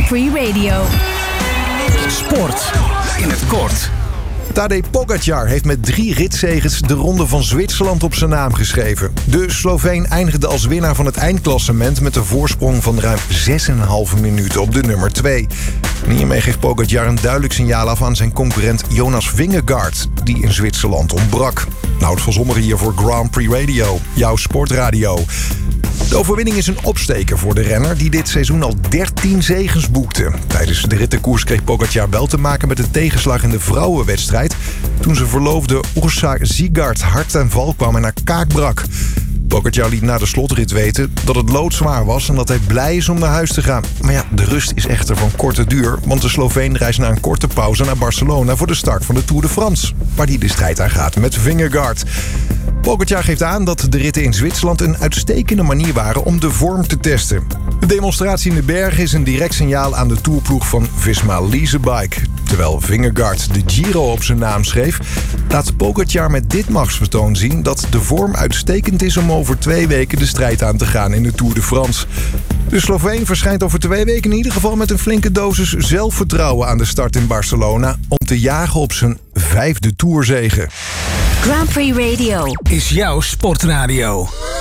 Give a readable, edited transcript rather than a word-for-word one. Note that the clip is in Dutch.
Prix Radio. Sport in het kort. Tadej Pogačar heeft met 3 ritzeges de Ronde van Zwitserland op zijn naam geschreven. De Sloveen eindigde als winnaar van het eindklassement met een voorsprong van ruim 6,5 minuten op de nummer 2. En hiermee geeft Pogačar een duidelijk signaal af aan zijn concurrent Jonas Vingegaard, die in Zwitserland ontbrak. Nou, het van Zomeren hier voor Grand Prix Radio, jouw sportradio. De overwinning is een opsteker voor de renner die dit seizoen al 13 zegens boekte. Tijdens de rittenkoers kreeg Pogačar wel te maken met een tegenslag in de vrouwenwedstrijd toen zijn verloofde Ursa Sigard hard ten val kwam en haar kaak brak. Pogačar liet na de slotrit weten dat het loodzwaar was en dat hij blij is om naar huis te gaan. Maar ja, de rust is echter van korte duur, want de Sloveen reist na een korte pauze naar Barcelona voor de start van de Tour de France, waar hij de strijd aan gaat met Vingegaard. Pogačar geeft aan dat de ritten in Zwitserland een uitstekende manier waren om de vorm te testen. De demonstratie in de bergen is een direct signaal aan de tourploeg van Visma Leasebike. Terwijl Vingegaard de Giro op zijn naam schreef, laat Pogačar met dit machtsvertoon zien dat de vorm uitstekend is om over 2 weken de strijd aan te gaan in de Tour de France. De Sloveen verschijnt over 2 weken in ieder geval met een flinke dosis zelfvertrouwen aan de start in Barcelona om te jagen op zijn 5e tourzege. Grand Prix Radio Is jouw sportradio.